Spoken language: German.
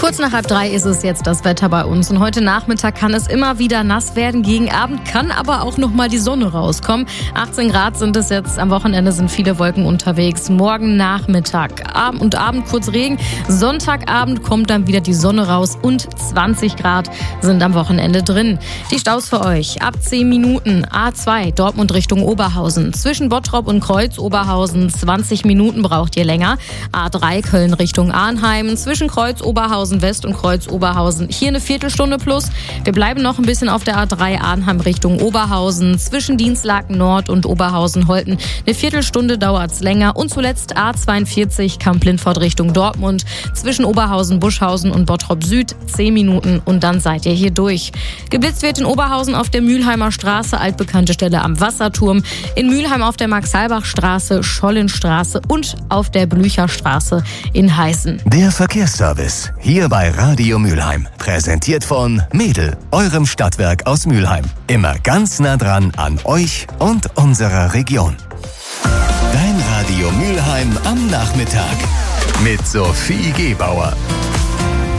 Kurz nach 2:30 ist es jetzt das Wetter bei uns. Und heute Nachmittag kann es immer wieder nass werden. Gegen Abend kann aber auch noch mal die Sonne rauskommen. 18 Grad sind es jetzt. Am Wochenende sind viele Wolken unterwegs. Morgen Nachmittag und Abend kurz Regen. Sonntagabend kommt dann wieder die Sonne raus und 20 Grad sind am Wochenende drin. Die Staus für euch. Ab 10 Minuten. A2 Dortmund Richtung Oberhausen. Zwischen Bottrop und Kreuz Oberhausen 20 Minuten braucht ihr länger. A3 Köln Richtung Arnheim. Zwischen Kreuz Oberhausen West und Kreuz Oberhausen. Hier eine Viertelstunde plus. Wir bleiben noch ein bisschen auf der A3 Arnheim Richtung Oberhausen. Zwischen Dienstlaken Nord und Oberhausen-Holten. Eine Viertelstunde dauert's länger. Und zuletzt A42 Kamp-Lindfort Richtung Dortmund. Zwischen Oberhausen, Buschhausen und Bottrop Süd 10 Minuten und dann seid ihr hier durch. Geblitzt wird in Oberhausen auf der Mülheimer Straße, altbekannte Stelle am Wasserturm. In Mülheim auf der Max-Halbach-Straße, Schollenstraße und auf der Blücherstraße in Heißen. Der Verkehrsservice hier bei Radio Mülheim. Präsentiert von Mädel, eurem Stadtwerk aus Mülheim. Immer ganz nah dran an euch und unserer Region. Dein Radio Mülheim am Nachmittag mit Sophie Gebauer.